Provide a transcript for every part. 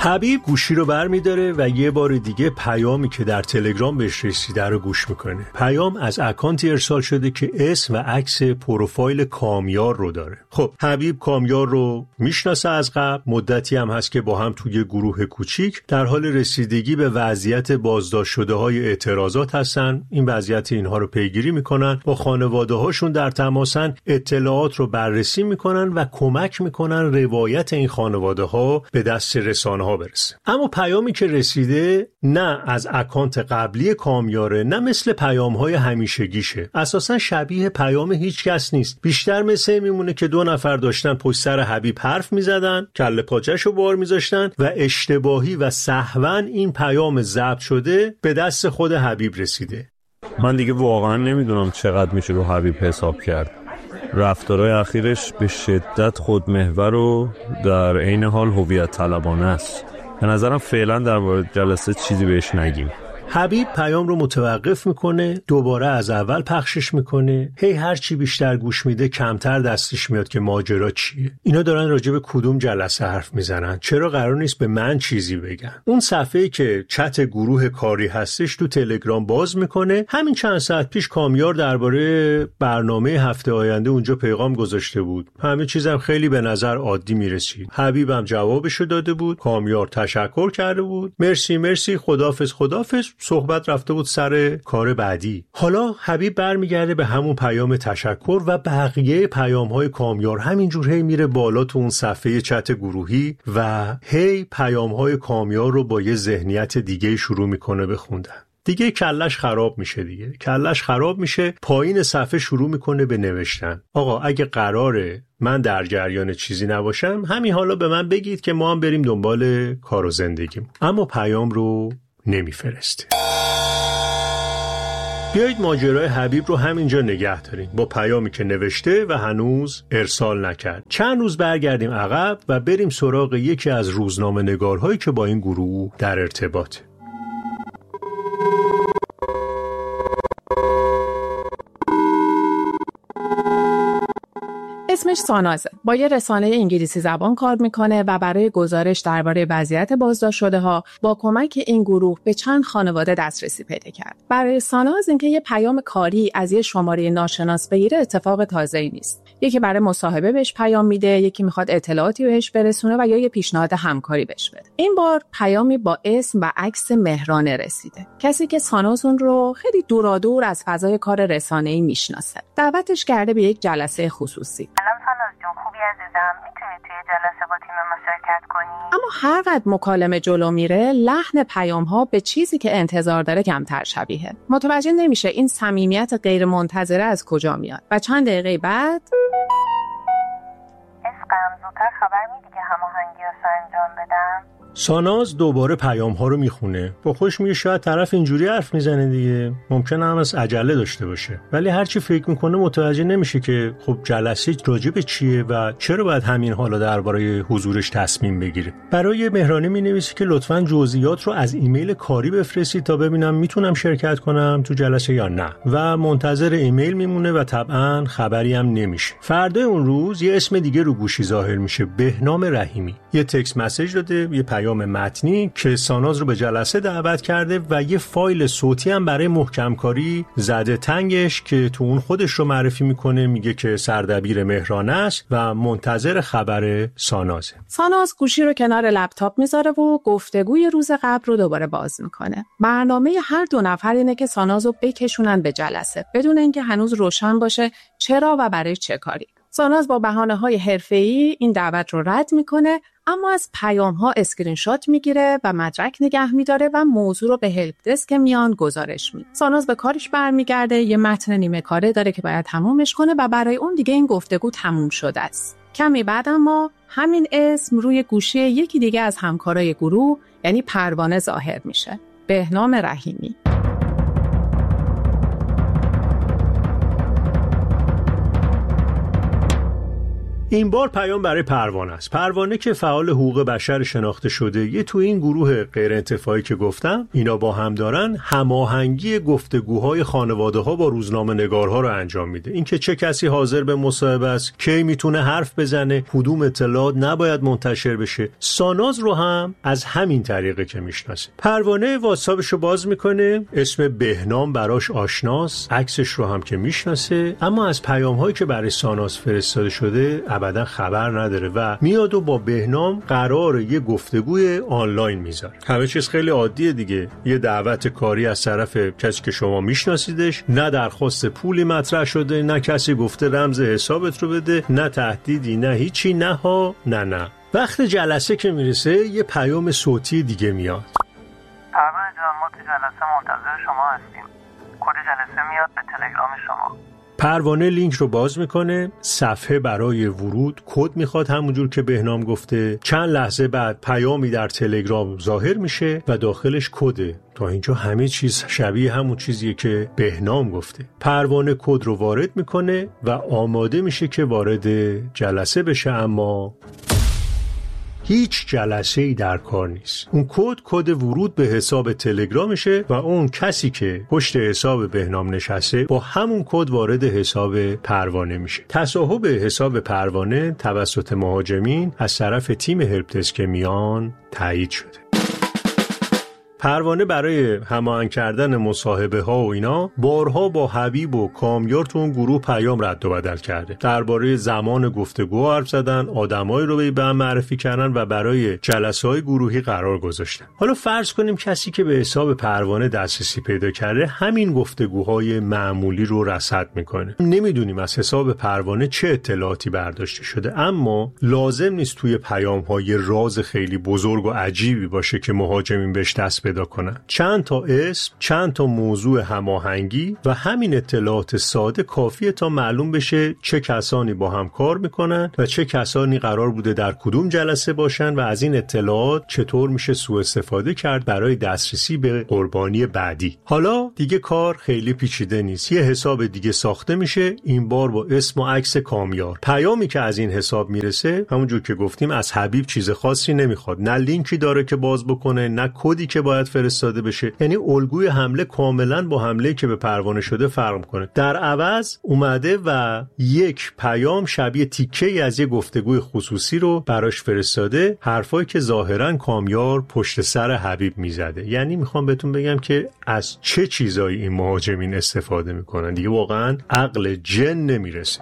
حبیب گوشی رو برمی‌داره و یه بار دیگه پیامی که در تلگرام بهش رسیده رو گوش میکنه. پیام از اکانتی ارسال شده که اسم و عکس پروفایل کامیار رو داره. خب حبیب کامیار رو میشناسه از قبل، مدتی هم هست که با هم توی گروه کوچیک در حال رسیدگی به وضعیت بازداشت شده های اعتراضات هستن. این وضعیت اینها رو پیگیری میکنن، با خانواده هاشون در تماسن، اطلاعات رو بررسی میکنن و کمک میکنن روایت این خانواده ها به دست رسانه ها برسه. اما پیامی که رسیده نه از اکانت قبلی کامیاره، نه مثل پیام‌های همیشگیشه. اساساً شبیه پیام هیچ کس نیست. بیشتر مثل میمونه که دو نفر داشتن پشت سر حبیب حرف میزدن، کله پاچه‌شو بار میذاشتن و اشتباهی و سهواً این پیام ضبط شده به دست خود حبیب رسیده. من دیگه واقعاً نمیدونم چقدر میشه رو حبیب حساب کرد. رفتارهای اخیرش به شدت خودمحور و در عین حال هویت طلبانه است. به نظرم فعلا در مورد جلسه چیزی بهش نگیم. حبیب پیام رو متوقف میکنه، دوباره از اول پخشش میکنه. هر چی بیشتر گوش میده کمتر دستش میاد که ماجرا چیه. اینا دارن راجع به کدوم جلسه حرف میزنن؟ چرا قرار نیست به من چیزی بگن؟ اون صفحه‌ای که چت گروه کاری هستش تو تلگرام باز میکنه. همین چند ساعت پیش کامیار درباره برنامه هفته آینده اونجا پیغام گذاشته بود. همه چیزم خیلی به نظر عادی میرسید. حبیبم جوابشو داده بود. کامیار تشکر کرده بود. مرسی خدافظ. صحبت رفته بود سر کار بعدی. حالا حبیب برمیگرده به همون پیام تشکر و بقیه پیام‌های کامیار همینجور میره بالا تو اون صفحه چت گروهی و پیام‌های کامیار رو با یه ذهنیت دیگه شروع میکنه بخوندن. دیگه کلش خراب میشه. پایین صفحه شروع میکنه به نوشتن. آقا اگه قراره من در جریان چیزی نباشم، همین حالا به من بگید که ما هم بریم دنبال کار و زندگیم. اما پیام رو نمیفرسته. بیایید ماجرای حبیب رو همینجا نگه داریم با پیامی که نوشته و هنوز ارسال نکرد. چند روز برگردیم عقب و بریم سراغ یکی از روزنامه نگارهایی که با این گروه در ارتباطه. اسمش سانازه. با یه رسانه انگلیسی زبان کار میکنه و برای گزارش درباره وضعیت بازداشت شده ها با کمک این گروه به چند خانواده دسترسی پیدا کرد. برای ساناز اینکه یه پیام کاری از یه شماره ناشناس بگیره اتفاق تازه‌ای نیست. یکی برای مصاحبه بهش پیام میده، یکی میخواد اطلاعاتی بهش برسونه و یا یه پیشنهاد همکاری بهش بده. این بار پیامی با اسم و عکس مهرانه رسیده. کسی که ساناز اون رو خیلی دورادور از فضای کار رسانه‌ای میشناسه. دعوتش کرده به یک جلسه خصوصی. ساناز جون خوبی عزیزم، میتونی توی جلسه با تیم ما شرکت کنی؟ اما هر قدر مکالمه جلو میره لحن پیام‌ها به چیزی که انتظار داره کمتر شبیه. متوجه نمیشه این صمیمیت غیر منتظره از کجا میاد و چند دقیقه بعد عشقم زودتر خبر میدی که هماهنگی‌هاشو انجام بدم؟ ساناز دوباره پیام‌ها رو میخونه. با خودش میگه شاید طرف اینجوری حرف میزنه دیگه، ممکنه هم از عجله داشته باشه. ولی هرچی فکر میکنه متوجه نمیشه که خب جلسه راجع به چیه و چرا باید همین حالا درباره حضورش تصمیم بگیره. برای مهرانه مینویسه که لطفاً جزئیات رو از ایمیل کاری بفرستید تا ببینم میتونم شرکت کنم تو جلسه یا نه، و منتظر ایمیل میمونه و طبعاً خبری هم نمیشه. فردای اون روز یه اسم دیگه رو گوشی ظاهر میشه، بهنام رحیمی. یه تکست مسیج داده، یه پیام متنی که ساناز رو به جلسه دعوت کرده و یه فایل صوتی هم برای محکم کاری زده تنگش که تو اون خودش رو معرفی میکنه. میگه که سردبیر مهرانه است و منتظر خبر سانازه. ساناز گوشی رو کنار لپتاپ میذاره و گفتگوی روز قبل رو دوباره باز میکنه. برنامه هر دو نفر اینه که ساناز رو بکشونن به جلسه بدون اینکه هنوز روشن باشه چرا و برای چه کاری. ساناز با بهانه‌های حرفه‌ای این دعوت رو رد میکنه، اما از پیام‌ها اسکرین شات میگیره و مدرک نگه میداره و موضوع رو به هلپ دسک میان گزارش میده. ساناز به کارش برمیگرده، یه متن نیمه کاره داره که باید تمومش کنه و برای اون دیگه این گفتگو تموم شده است. کمی بعد اما همین اسم روی گوشی یکی دیگه از همکارای گروه یعنی پروانه ظاهر میشه. بهنام رحیمی. این بار پیام برای پروانه است. پروانه که فعال حقوق بشر شناخته شده، یه تو این گروه غیر انتفاعی که گفتم اینا با هم دارن هماهنگی گفتگوهای خانواده‌ها با روزنامه‌نگارها رو انجام میده. اینکه چه کسی حاضر به مصاحبه است، کی میتونه حرف بزنه، کدوم اطلاعات نباید منتشر بشه. ساناز رو هم از همین طریقه که میشناسه. پروانه واتساپش رو باز میکنه، اسم بهنام براش آشناست، عکسش رو هم که میشناسه، اما از پیام‌هایی که برای ساناز فرستاده شده ابدا خبر نداره و میاد و با بهنام قراره یه گفتگوی آنلاین میذاره. همه چیز خیلی عادیه دیگه. یه دعوت کاری از طرف کسی که شما میشناسیدش، نه درخواست پولی مطرح شده، نه کسی گفته رمز حسابت رو بده، نه تهدیدی، نه هیچی، نه ها نه. وقت جلسه که میرسه یه پیام صوتی دیگه میاد. پروانه جان، ما تو جلسه منتظر شما هستیم. کد جلسه میاد به تلگرام شما. پروانه لینک رو باز میکنه، صفحه برای ورود کد میخواد همونجور که بهنام گفته. چند لحظه بعد پیامی در تلگرام ظاهر میشه و داخلش کده. تا اینجا همه چیز شبیه همون چیزیه که بهنام گفته. پروانه کد رو وارد میکنه و آماده میشه که وارد جلسه بشه، اما هیچ جلسه‌ای در کار نیست. اون کد ورود به حساب تلگرامشه و اون کسی که پشت حساب بهنام نشسته با همون کد وارد حساب پروانه میشه. تصاحب حساب پروانه توسط مهاجمین از طرف تیم هلپدسک میان تایید شده. پروانه برای هماهنگ کردن مصاحبه ها و اینا بارها با حبیب و کامیار تو اون گروه پیام رد و بدل کرده. درباره زمان گفتگو حرف زدن، آدمایی رو به هم معرفی کردن و برای جلسه‌های گروهی قرار گذاشتن. حالا فرض کنیم کسی که به حساب پروانه دسترسی پیدا کرده همین گفتگوهای معمولی رو رصد میکنه. نمیدونیم از حساب پروانه چه اطلاعاتی برداشته شده، اما لازم نیست توی پیام‌های راز خیلی بزرگ و عجیبی باشه که مهاجمین بهش دست پیدا کنن. چند تا اسم، چند تا موضوع هماهنگی و همین اطلاعات ساده کافیه تا معلوم بشه چه کسانی با هم کار میکنن و چه کسانی قرار بوده در کدوم جلسه باشن و از این اطلاعات چطور میشه سوء استفاده کرد برای دسترسی به قربانی بعدی. حالا دیگه کار خیلی پیچیده نیست. یه حساب دیگه ساخته میشه، این بار با اسم و عکس کامیار. پیامی که از این حساب میرسه همونجور که گفتیم از حبیب چیز خاصی نمیخواد. نه لینکی داره که باز بکنه، نه کدی که باید فرستاده بشه. یعنی الگوی حمله کاملا با حمله که به پروانه شده فرق میکنه. در عوض اومده و یک پیام شبیه تیکه‌ای از یک گفتگوی خصوصی رو براش فرستاده، حرفایی که ظاهرا کامیار پشت سر حبیب میزده. یعنی میخوام بهتون بگم که از چه چیزایی این مهاجمین استفاده میکنن دیگه واقعا عقل جن نمیرسه.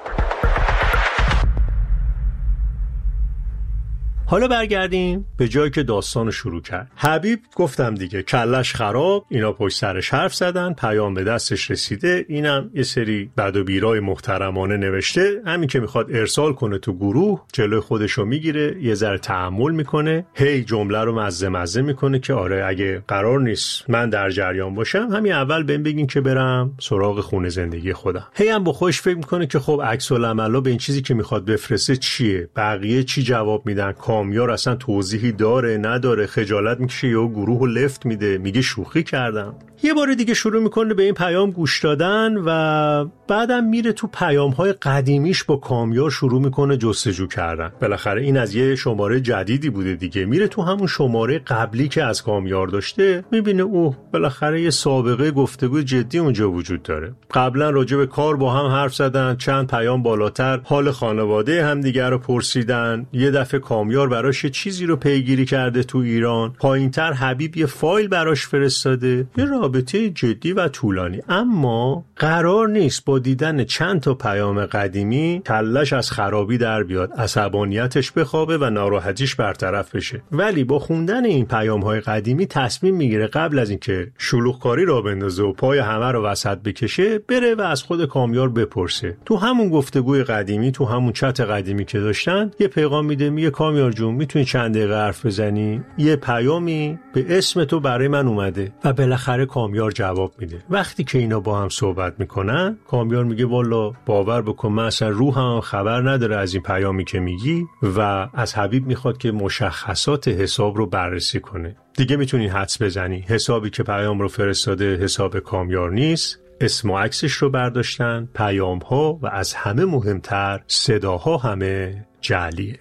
حالا برگردیم به جایی که داستانو شروع کرد. حبیب گفتم دیگه کلش خراب، اینا پشت سرش حرف زدن، پیام به دستش رسیده، اینم یه سری بد و بیرای محترمانه نوشته. همین که میخواد ارسال کنه تو گروه جلوی خودشو میگیره، یه ذره تأمل میکنه، هی جمله رو مزه میکنه که آره اگه قرار نیست من در جریان باشم همین اول بهم بگین که برم سراغ خونه زندگی خودم. هی هم با خودش فکر میکنه که خب عکس العملا به این چیزی که میخواد بفرسته چیه، بقیه چی جواب میدن، کامیار اصلا توضیحی داره نداره، خجالت میکشه یا گروهو لفت میده، میگه شوخی کردم. یه بار دیگه شروع میکنه به این پیام گوش دادن و بعدم میره تو پیام‌های قدیمیش با کامیار شروع میکنه جستجو کردن. بالاخره این از یه شماره جدیدی بوده دیگه، میره تو همون شماره قبلی که از کامیار داشته، میبینه اوه بالاخره یه سابقه گفتگو جدی اونجا وجود داره. قبلا راجع به کار با هم حرف زدن، چند پیام بالاتر حال خانواده همدیگه رو پرسیدن، یه دفعه کامیار براش چیزی رو پیگیری کرده تو ایران، پایینتر حبیب یه فایل براش فرستاده، یه رابطه جدی و طولانی. اما قرار نیست با دیدن چند تا پیام قدیمی کلش از خرابی در بیاد، عصبانیتش بخوابه و ناراحتیش برطرف بشه. ولی با خوندن این پیام‌های قدیمی تصمیم میگیره قبل از اینکه شلوغکاری را بندازه و پای همه رو وسط بکشه، بره و از خود کامیار بپرسه. تو همون گفتگوی قدیمی، تو همون چت قدیمی که داشتن، یه پیغام میده، میگه کامیار جون میتونی چند دقیقه حرف بزنی؟ یه پیامی به اسم تو برای من اومده. و بالاخره کامیار جواب میده. وقتی که اینا با هم صحبت میکنن، کامیار میگه والا باور بکن من اصلا روحم خبر نداره از این پیامی که میگی، و از حبیب میخواد که مشخصات حساب رو بررسی کنه. دیگه میتونی حدس بزنی حسابی که پیام رو فرستاده حساب کامیار نیست، اسم و عکسش رو برداشتن، پیام‌ها و از همه مهمتر صداها همه جعلیه.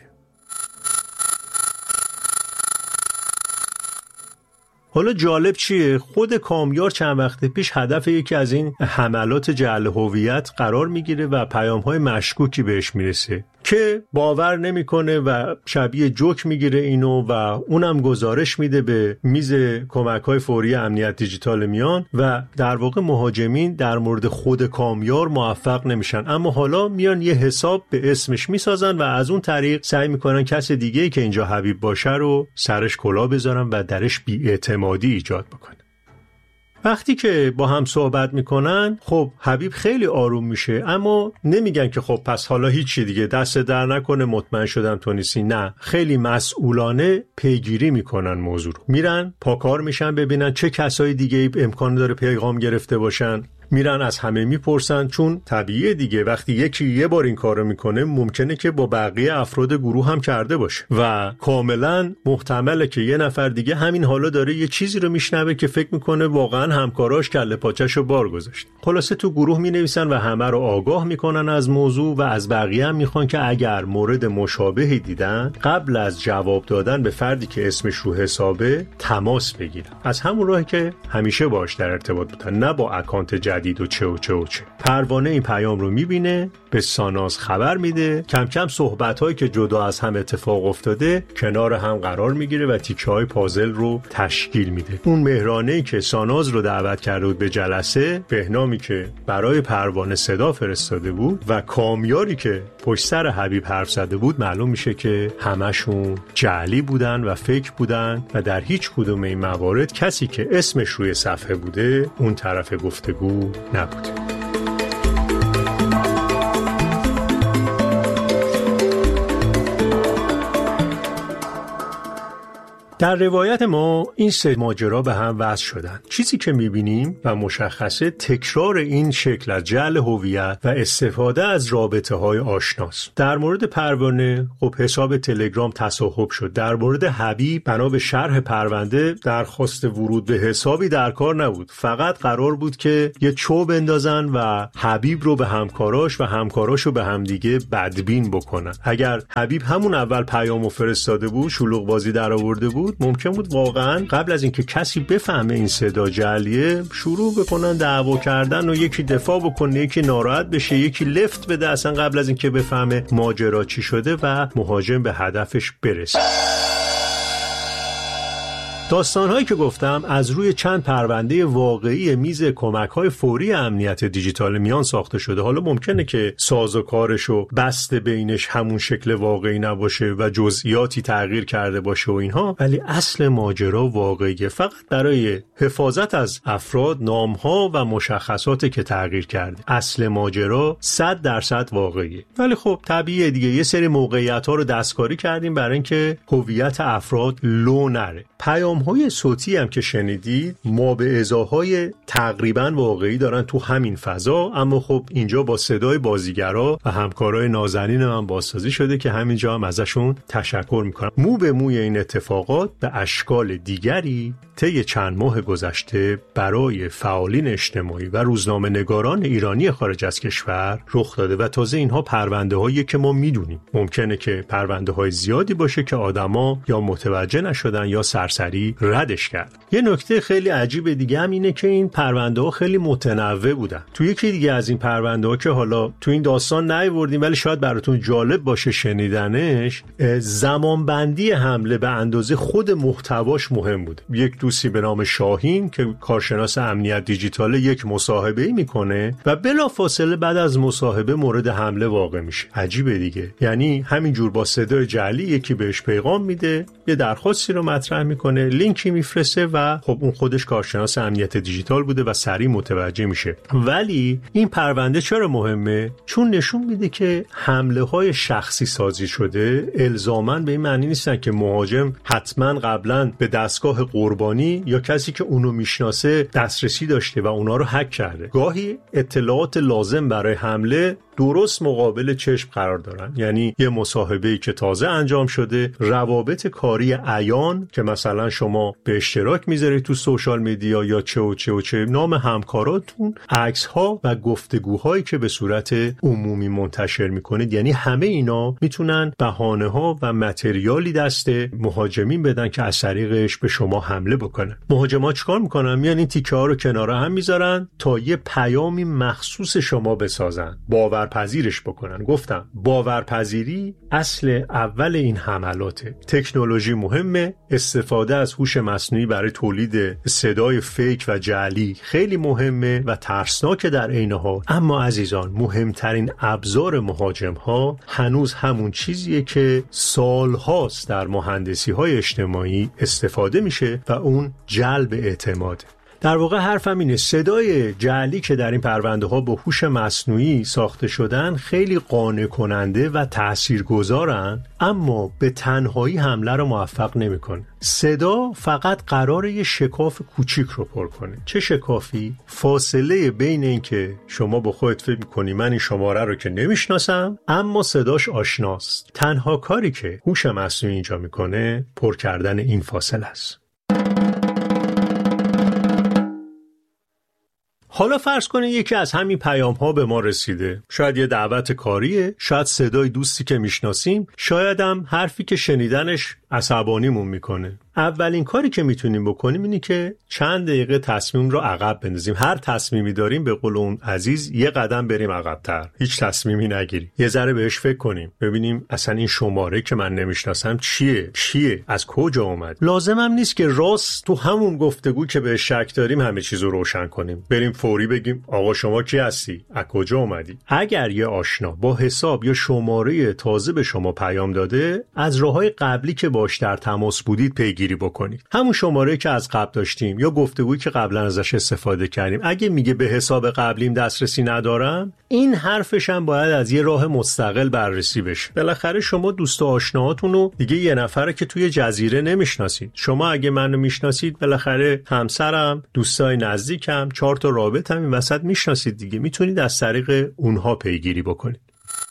حالا جالب چیه؟ خود کامیار چند وقت پیش هدف یکی از این حملات جعل هویت قرار میگیره و پیام‌های مشکوکی بهش میرسه که باور نمیکنه و شبیه جوک میگیره اینو و اونم گزارش میده به میز کمک‌های فوری امنیت دیجیتال میان و در واقع مهاجمین در مورد خود کامیار موفق نمیشن، اما حالا میان یه حساب به اسمش میسازن و از اون طریق سعی میکنن کس دیگه‌ای که اینجا حبیب باشه رو سرش کلاه بذارن و درش بی‌اعتمادی ایجاد بکنن. وقتی که با هم صحبت میکنن خب حبیب خیلی آروم میشه، اما نمیگن که خب پس حالا هیچی دیگه، دست در نکنه مطمئن شدم تو نیستی. نه، خیلی مسئولانه پیگیری میکنن موضوع رو، میرن پاکار میشن ببینن چه کسای دیگه امکان داره پیغام گرفته باشن، میرن از همه میپرسن، چون طبیعیه دیگه وقتی یکی یه بار این کارو میکنه ممکنه که با بقیه افراد گروه هم کرده باشه و کاملا محتمله که یه نفر دیگه همین حالا داره یه چیزی رو میشنوه که فکر میکنه واقعا همکاراش کله پاچه‌شو بار گذاشت. خلاصه تو گروه مینویسن و همه رو آگاه میکنن از موضوع و از بقیه هم میخوان که اگر مورد مشابهی دیدن قبل از جواب دادن به فردی که اسمش رو حسابه تماس بگیرن، از همون راهی که همیشه باهاش در ارتباط بودن، نه با اکانت جدید و چه. پروانه این پیام رو میبینه، به ساناز خبر میده، کم کم صحبت‌هایی که جدا از هم اتفاق افتاده کنار هم قرار میگیره و تیکه‌های پازل رو تشکیل میده. اون مهرانه‌ای که ساناز رو دعوت کرده بود به جلسه، بهنامی که برای پروانه صدا فرستاده بود و کامیاری که پشت سر حبیب حرف زده بود، معلوم میشه که همشون جعلی بودن و فیک بودن و در هیچ کدوم این موارد کسی که اسمش روی صفحه بوده اون طرف گفتگو نبوده. در روایت ما این سه ماجرا به هم وصل شدن. چیزی که میبینیم و مشخصه تکرار این شکل از جعل هویت و استفاده از رابطه‌های آشناست. در مورد پروانه خب حساب تلگرام تصاحب شد. در مورد حبیب بنا به شرح پرونده درخواست ورود به حسابی در کار نبود. فقط قرار بود که یه چوب بندازن و حبیب رو به همکاراش و همکاراش رو به همدیگه بدبین بکنن. اگر حبیب همون اول پیامو فرستاده بود، شلوغ بازی در آورده بود، ممکن بود واقعا قبل از اینکه کسی بفهمه این صدا جعلیه شروع بکنن دعوا کردن و یکی دفاع بکنه، یکی ناراحت بشه، یکی لفت بده اصلا قبل از اینکه بفهمه ماجرا چی شده و مهاجم به هدفش برسه. داستان‌هایی که گفتم از روی چند پرونده واقعی میز کمک‌های فوری امنیت دیجیتال میان ساخته شده. حالا ممکنه که سازوکارش و بست بینش همون شکل واقعی نباشه و جزئیاتی تغییر کرده باشه و اینها، ولی اصل ماجرا واقعیه. فقط برای حفاظت از افراد نام‌ها و مشخصاتی که تغییر کرده. اصل ماجرا 100% واقعیه. ولی خب طبیعیه دیگه یه سری موقعیت‌ها رو دستکاری کردیم برای اینکه هویت افراد لو نره. پیام‌های صوتی هم که شنیدید ما به ازاهای تقریباً واقعی دارن تو همین فضا، اما خب اینجا با صدای بازیگرا و همکارای نازنین من بازسازی شده که همینجا هم ازشون تشکر میکنم. مو به موی این اتفاقات به اشکال دیگری طی چند ماه گذشته برای فعالین اجتماعی و روزنامه‌نگاران ایرانی خارج از کشور رخ داده و تازه اینها پرونده‌هایی که ما میدونیم ممکنه که پرونده‌های زیادی باشه که آدما یا متوجه نشدن یا سرسری ردش کرد. یه نکته خیلی عجیب دیگه هم اینه که این پرونده‌ها خیلی متنوع بودن. تو یکی دیگه از این پرونده‌ها که حالا تو این داستان نیاوردیم ولی شاید براتون جالب باشه شنیدنش، زمانبندی حمله به اندازه خود محتواش مهم بود. یک دوستی به نام شاهین که کارشناس امنیت دیجیتال یک مصاحبه‌ای میکنه و بلافاصله بعد از مصاحبه مورد حمله واقع میشه. عجیبه دیگه، یعنی همینجور با صدای جعلی یکی بهش پیغام میده، یه درخواستی رو مطرح میکنه، لینکی میفرسته و خب اون خودش کارشناس امنیت دیجیتال بوده و سریع متوجه میشه. ولی این پرونده چرا مهمه؟ چون نشون میده که حمله های شخصی سازی شده الزاماً به این معنی نیستن که مهاجم حتما قبلا به دستگاه قربانی یا کسی که اونو میشناسه دسترسی داشته و اونا رو هک کرده. گاهی اطلاعات لازم برای حمله درست مقابل چشم قرار دارن. یعنی یه مصاحبه‌ای که تازه انجام شده، روابط کاری عیان که مثلا شما به اشتراک میذارید تو سوشال میدیا یا چه نام همکاراتون، عکس‌ها و گفتگوهایی که به صورت عمومی منتشر میکنید، یعنی همه اینا میتونن بهانه‌ها و متریالی دست مهاجمین بدن که از طریقش به شما حمله بکنن. مهاجما چیکار میکنن؟ میان این تیکه‌ها رو کنار هم میذارن تا یه پیامی مخصوص شما بسازن، باورپذیرش بکنن. گفتم باورپذیری اصل اول این حملاته. تکنولوژی مهمه، استفاده از هوش مصنوعی برای تولید صدای فیک و جعلی خیلی مهمه و ترسناکه در عین حال، اما عزیزان مهمترین ابزار مهاجم‌ها هنوز همون چیزیه که سال‌هاست در مهندسی‌های اجتماعی استفاده میشه و اون جلب اعتماده. در واقع حرفم اینه، صدای جعلی که در این پرونده ها با هوش مصنوعی ساخته شدن خیلی قانع کننده و تاثیرگذارن، اما به تنهایی حمله رو موفق نمیکنه. صدا فقط قراره یه شکاف کوچیک رو پر کنه. چه شکافی؟ فاصله بین این که شما با خودت فکر میکنی من این شماره رو که نمیشناسم اما صداش آشناست. تنها کاری که هوش مصنوعی اینجا میکنه پر کردن این فاصله است. حالا فرض کنید یکی از همین پیام ها به ما رسیده. شاید یه دعوت کاریه، شاید صدای دوستی که میشناسیم، شاید هم حرفی که شنیدنش عصبانیمون میکنه. اولین کاری که میتونیم بکنیم اینه که چند دقیقه تصمیم رو عقب بندازیم. هر تصمیمی داریم به قول اون عزیز یه قدم بریم عقب‌تر. هیچ تصمیمی نگیریم. یه ذره بهش فکر کنیم. ببینیم اصلا این شماره که من نمیشناسم چیه؟ از کجا اومد؟ لازمم نیست که راست تو همون گفتگو که به شک داریم همه چیز رو روشن کنیم. بریم فوری بگیم آقا شما کی هستی؟ از کجا اومدی؟ اگر یه آشنا با حساب یا شماره تازه به شما پیام داده، از راههای قبلی که باش در تماس بودید پیگیری بکنید. همون شماره که از قبل داشتیم یا گفتگویی که قبلا ازش استفاده کردیم، اگه میگه به حساب قبلیم دسترسی ندارم، این حرفش هم باید از یه راه مستقل بررسی بشه. بالاخره شما دوست و آشناهاتون رو دیگه یه نفره که توی جزیره نمیشناسید. شما اگه منو میشناسید، بالاخره همسرم، دوستای نزدیکم، 4 تا رابطم این وسط میشناسید دیگه. میتونید از طریق اونها پیگیری بکنید.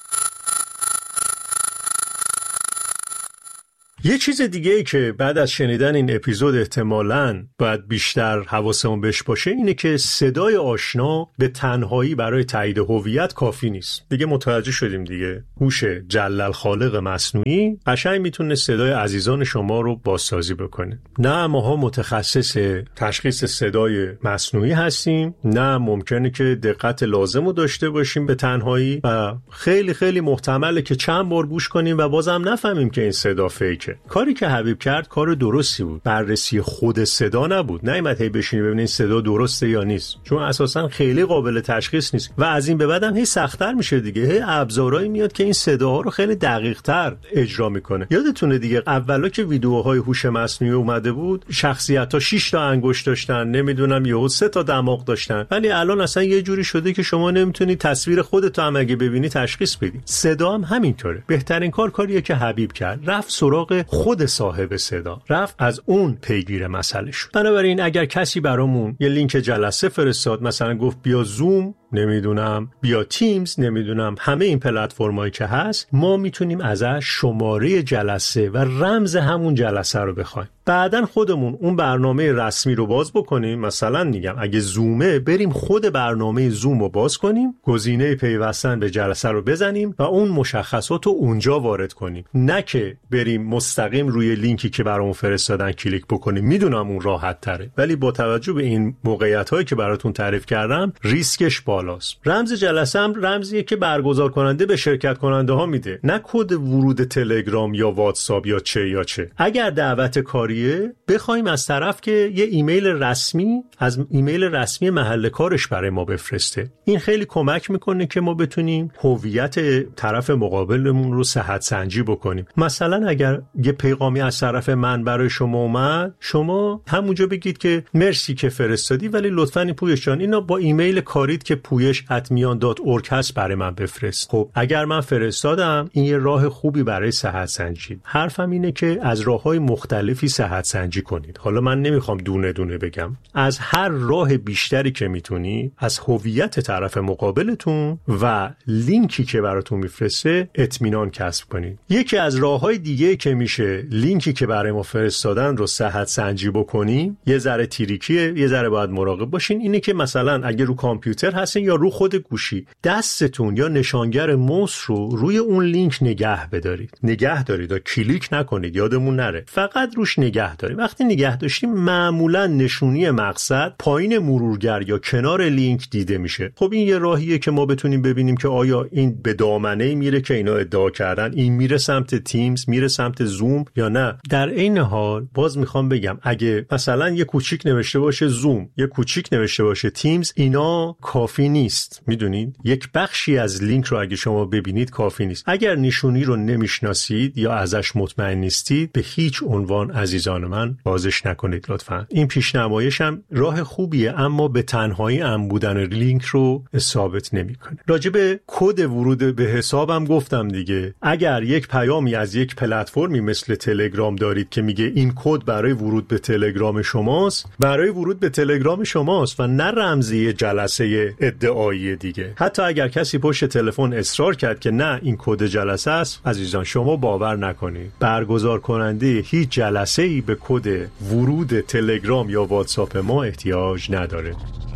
یه چیز دیگه ای که بعد از شنیدن این اپیزود احتمالاً باید بیشتر حواسمون بهش باشه اینه که صدای آشنا به تنهایی برای تایید هویت کافی نیست. دیگه متوجه شدیم دیگه. هوش جلل خالق مصنوعی قشنگ میتونه صدای عزیزان شما رو بازسازی بکنه. نه ماها متخصص تشخیص صدای مصنوعی هستیم، نه ممکنه که دقت لازم رو داشته باشیم به تنهایی و خیلی خیلی محتمله که چند بار گوش کنیم و بازم نفهمیم که این صدا فیکه. کاری که حبیب کرد کار درستی بود. بررسی خود صدا نبود. نیامد هی بشینی ببینید صدا درسته یا نیست، چون اساسا خیلی قابل تشخیص نیست و از این به بعدم هی سخت‌تر میشه دیگه. هی ابزارایی میاد که این صداها رو خیلی دقیق‌تر اجرا میکنه. یادتونه دیگه اولا که ویدیوهای هوش مصنوعی اومده بود، شخصیت‌ها 6 تا انگشت داشتن، نمیدونم یهو 3 تا دماغ داشتن، ولی الان اصلا یه جوری شده که شما نمیتونید تصویر خودت هم اگه ببینی تشخیص بدی. صدا هم همینطوره. بهترین کاریه که حبیب کرد، رفت سراغ خود صاحب صدا، رفت از اون پیگیر مسئله شد. بنابراین اگر کسی برامون یه لینک جلسه فرستاد، مثلا گفت بیا زوم، نمیدونم بیا تیمز، نمیدونم همه این پلتفرمایی که هست، ما میتونیم ازش شماره جلسه و رمز همون جلسه رو بخوایم. بعدن خودمون اون برنامه رسمی رو باز بکنیم. مثلا میگم اگه زومه، بریم خود برنامه زوم رو باز کنیم، گزینه پیوستن به جلسه رو بزنیم و اون مشخصات رو اونجا وارد کنیم، نه که بریم مستقیم روی لینکی که برامون فرستادن کلیک بکنیم. میدونم اون راحت تره، ولی با توجه به این موقعیت هایی که براتون تعریف کردم ریسکش بالاست. رمز جلسه هم رمزیه که برگزار کننده به شرکت کننده ها میده، نه کد ورود تلگرام یا واتساپ یا چه. اگر دعوت کاری بخوایم از طرف که یه ایمیل رسمی از ایمیل رسمی محل کارش برای ما بفرسته. این خیلی کمک میکنه که ما بتونیم هویت طرف مقابلمون رو صحت سنجی بکنیم. مثلا اگر یه پیغامی از طرف من برای شما اومد، شما همونجا بگید که مرسی که فرستادی، ولی لطفاً پویش جان اینو با ایمیل کاریت که puysh@mian.org هست برای من بفرست. خب اگر من فرستادم، این یه راه خوبی برای صحت سنجی. حرفم اینه که از راه‌های مختلفی صحت سنجی کنید. حالا من نمیخوام دونه دونه بگم. از هر راه بیشتری که میتونی، از هویت طرف مقابلتون و لینکی که براتون میفرسته اطمینان کسب کنید. یکی از راه‌های دیگه که میشه لینکی که برای ما فرستادن رو صحت سنجی بکنیم، یه ذره تریکیه، یه ذره باید مراقب باشین، اینه که مثلا اگه رو کامپیوتر هستین یا رو خود گوشی، دستتون یا نشانگر موس رو روی اون لینک نگه دارید و کلیک نکنید، یادمون نره، فقط روش نگه دارید. وقتی نگه داشتیم معمولا نشونی مقصد پایین مرورگر یا کنار لینک دیده میشه. خب این یه راهیه که ما بتونیم ببینیم که آیا این به دامنه میره که اینا ادعا کردن، این میره سمت تیمز، میره سمت زوم یا نه. در این حال باز میخوام بگم اگه مثلا یه کوچیک نوشته باشه زوم، یه کوچیک نوشته باشه تیمز، اینا کافی نیست. میدونید یک بخشی از لینک رو اگه شما ببینید کافی نیست. اگر نشونی رو نمیشناسید یا ازش مطمئن نیستید، به هیچ عنوان عزیزان من بازش نکنید لطفاً. این پیشنمایشم راه خوبیه، اما به تنهایی ام بودن لینک رو ثابت نمیکنه. راجع به کد ورود به حسابم گفتم دیگه. اگر یک پیامی از یک پلتفرمی مثل تلگرام دارید که میگه این کد برای ورود به تلگرام شماست، برای ورود به تلگرام شماست و نه رمزی جلسه ادعایی دیگه. حتی اگر کسی پشت تلفن اصرار کرد که نه این کد جلسه است، عزیزان شما باور نکنید، برگزار کننده هیچ جلسه‌ای به کد ورود تلگرام یا واتساپ ما احتیاج نداره.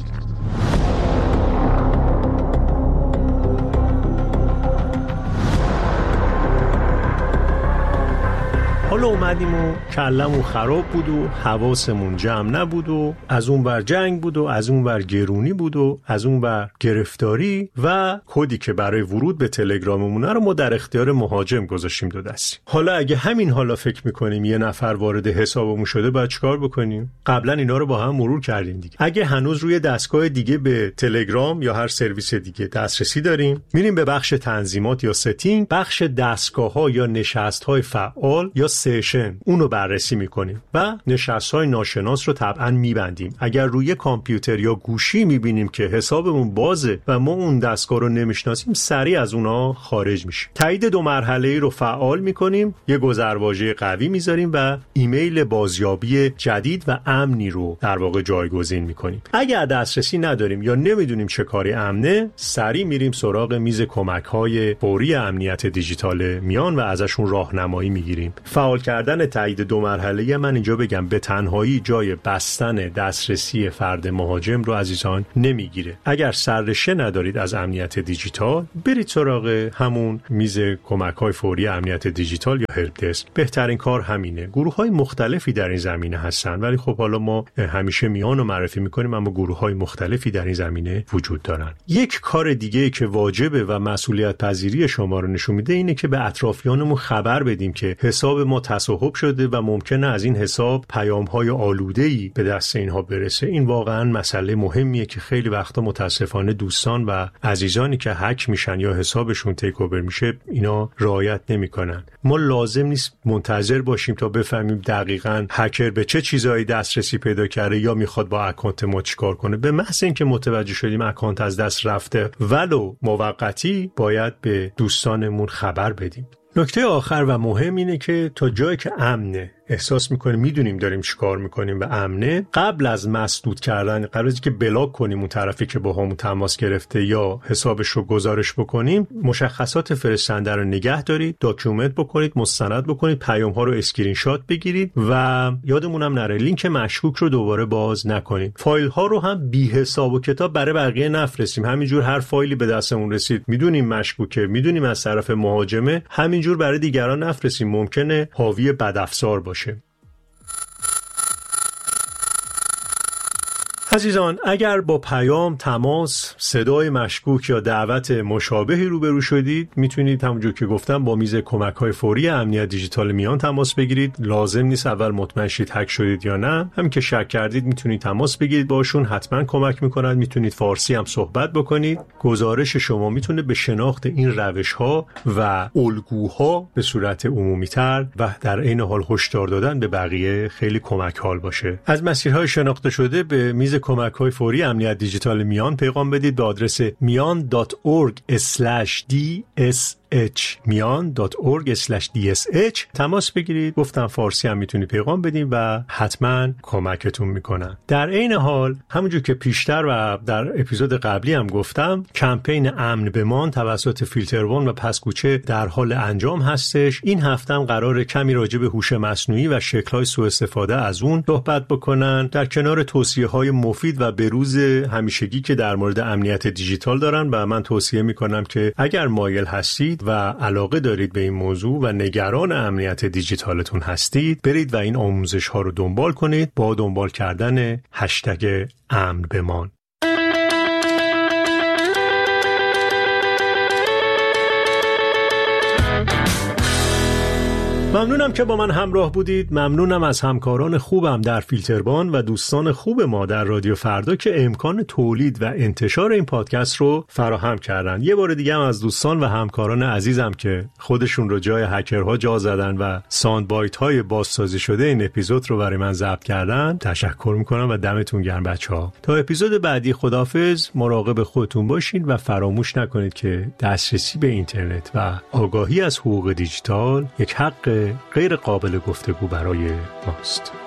حالا اومدیم و کلمون خراب بود و حواسمون جمع نبود و از اون بر جنگ بود و از اون بر گرونی بود و از اون بر گرفتاری و کدی که برای ورود به تلگراممونه رو ما در اختیار مهاجم گذاشتیم دو دستی. حالا اگه همین حالا فکر میکنیم یه نفر وارد حسابمون شده، باید چیکار بکنیم؟ قبلا اینا رو با هم مرور کردیم دیگه. اگه هنوز روی دستگاه دیگه به تلگرام یا هر سرویس دیگه دسترسی داریم، میریم به بخش تنظیمات یا ستینگ، بخش دستگاه‌ها یا نشست‌های فعال یا سشن، اونو بررسی میکنیم و نشست‌های ناشناس رو طبعا میبندیم. اگر روی کامپیوتر یا گوشی میبینیم که حسابمون بازه و ما اون دستگاه رو نمیشناسیم، سریع از اونها خارج میشیم. تایید 2 مرحله‌ای رو فعال میکنیم، یه گذرواژه قوی میذاریم و ایمیل بازیابی جدید و امنی رو در واقع جایگزین میکنیم. اگر دسترسی نداریم یا نمیدونیم چه کاری امنه، سریع میریم سراغ میز کمک‌های فوری امنیت دیجیتال میان و ازشون راهنمایی میگیریم. فعال کردن تایید 2 مرحله‌ای من اینجا بگم به تنهایی جای بستن دسترسی فرد مهاجم رو عزیزان نمیگیره. اگر سررشته ندارید از امنیت دیجیتال، برید سراغ همون میز کمک‌های فوری امنیت دیجیتال یا هلپ دسک. بهترین کار همینه. گروه‌های مختلفی در این زمینه هستن، ولی خب حالا ما همیشه میان رو معرفی می‌کنیم، اما گروه‌های مختلفی در این زمینه وجود دارن. یک کار دیگه که واجبه و مسئولیت پذیری شما رو نشون میده اینه که به اطرافیانمون خبر بدیم که حساب ما تصاحب شده و ممکنه از این حساب پیام‌های آلوده‌ای به دست اینها برسه. این واقعاً مسئله مهمیه که خیلی وقتا متاسفانه دوستان و عزیزانی که هک میشن یا حسابشون تیک اوور میشه، اینا رعایت نمیکنن. ما لازم نیست منتظر باشیم تا بفهمیم دقیقاً هکر به چه چیزایی دسترسی پیدا کرده یا میخواد با اکانت ما چیکار کنه. به محض اینکه متوجه شدیم اکانت از دست رفته ولو موقتی، باید به دوستانمون خبر بدیم. نکته آخر و مهم اینه که تا جایی که امنه، احساس میکنیم میدونیم داریم چیکار میکنیم و امنه، قبل از مسدود کردن، قبل از اینکه بلاک کنیم اون طرفی که با همون تماس گرفته یا حسابش رو گزارش بکنیم، مشخصات فرستنده رو نگه دارید، داکیومنت بکنید، مستند بکنید، پیام ها رو اسکرین شات بگیرید و یادمونم نره لینک مشکوک رو دوباره باز نکنید. فایل ها رو هم بی حساب و کتاب برای بقیه نفرستیم. همینجور هر فایلی به دستمون رسید میدونیم مشکوکه، میدونیم از طرف مهاجمه، همینجور برای دیگران نفرستیم، ممکنه حاوی بدافزار باشه. عزیزان، اگر با پیام، تماس، صدای مشکوک یا دعوت مشابهی روبرو شدید، میتونید همونجور که گفتم با میز کمک‌های فوری امنیت دیجیتال میان تماس بگیرید. لازم نیست اول مطمئن شید هک شدید یا نه. همین که شک کردید میتونید تماس بگیرید باشون، حتما کمک میکنن. میتونید فارسی هم صحبت بکنید. گزارش شما میتونه به شناخت این روش‌ها و الگوها به صورت عمومی‌تر و در عین حال هشدار دادن به بقیه خیلی کمک حال باشه. از مسیرهای شناخته شده به میز کمک‌های فوری امنیت دیجیتال میان پیغام بدید به آدرس mian.org/dsh mian.org/dsh تماس بگیرید. گفتم فارسی هم میتونید پیغام بدین و حتما کمکتون میکنن. در عین حال همونجور که پیشتر و در اپیزود قبلی هم گفتم، کمپین امن بمان توسط فیلتروان و پسکوچه در حال انجام هستش. این هفته هم قراره کمی راجع به هوش مصنوعی و شکل‌های سوء استفاده از اون صحبت بکنن، در کنار توصیه‌های مفید و بروز همیشگی که در مورد امنیت دیجیتال دارن. و من توصیه میکنم که اگر مایل هستید و علاقه دارید به این موضوع و نگران امنیت دیجیتالتون هستید، برید و این آموزش‌ها رو دنبال کنید با دنبال کردن هشتگ امن بمان. ممنونم که با من همراه بودید. ممنونم از همکاران خوبم در فیلتربان و دوستان خوب ما در رادیو فردا که امکان تولید و انتشار این پادکست رو فراهم کردن. یه بار دیگه هم از دوستان و همکاران عزیزم که خودشون رو جای هکرها جا زدن و ساوند بایت های بازسازی شده این اپیزود رو برای من ضبط کردن تشکر میکنم و دمتون گرم بچه‌ها. تا اپیزود بعدی خداحافظ. مراقب خودتون باشین و فراموش نکنید که دسترسی به اینترنت و آگاهی از حقوق دیجیتال یک حق غیر قابل گفتگو برای ماست.